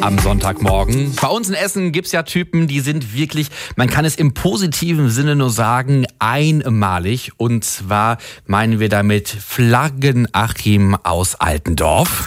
am Sonntagmorgen. Bei uns in Essen gibt's ja Typen, die sind wirklich, man kann es im positiven Sinne nur sagen, einmalig. Und zwar meinen wir damit Flaggen-Achim aus Altendorf.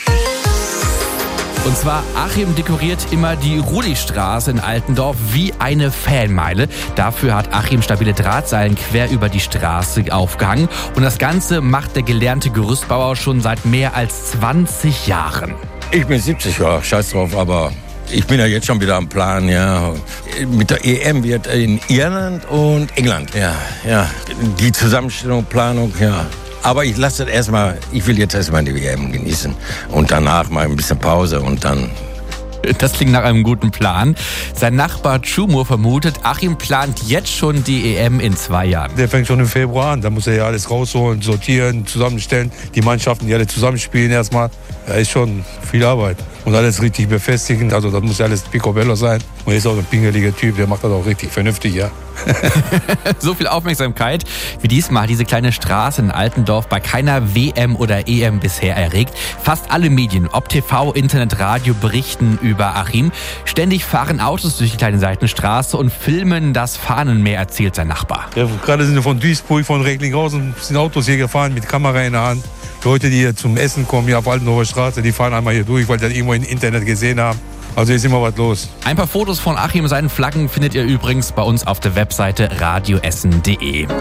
Und zwar, Achim dekoriert immer die Rudolfstraße in Altendorf wie eine Fanmeile. Dafür hat Achim stabile Drahtseilen quer über die Straße aufgehangen. Und das Ganze macht der gelernte Gerüstbauer schon seit mehr als 20 Jahren. Ich bin 70 Jahre, scheiß drauf, aber ich bin ja jetzt schon wieder am Plan, ja. Mit der EM wird in Irland und England, ja. Die Zusammenstellung, Planung, ja. Aber ich lasse das erstmal, ich will jetzt erstmal die WM genießen und danach mal ein bisschen Pause und dann... Das klingt nach einem guten Plan. Sein Nachbar Chumur vermutet, Achim plant jetzt schon die EM in 2 Jahren. Der fängt schon im Februar an. Da muss er ja alles rausholen, sortieren, zusammenstellen. Die Mannschaften, die alle zusammenspielen erstmal. Da ist schon viel Arbeit. Und alles richtig befestigen. Also das muss ja alles picobello sein. Und er ist auch ein pingeliger Typ, der macht das auch richtig vernünftig, ja. So viel Aufmerksamkeit wie diesmal hat diese kleine Straße in Altendorf bei keiner WM oder EM bisher erregt. Fast alle Medien, ob TV, Internet, Radio, berichten über Achim. Ständig fahren Autos durch die kleine Seitenstraße und filmen das Fahnenmeer, erzählt sein Nachbar. Ja, gerade sind wir von Duisburg, von Recklinghausen, sind Autos hier gefahren mit Kamera in der Hand. Leute, die hier zum Essen kommen, hier auf Altendorfer Straße, die fahren einmal hier durch, weil die das irgendwo im Internet gesehen haben. Also ist immer was los. Ein paar Fotos von Achim und seinen Flaggen findet ihr übrigens bei uns auf der Webseite radioessen.de.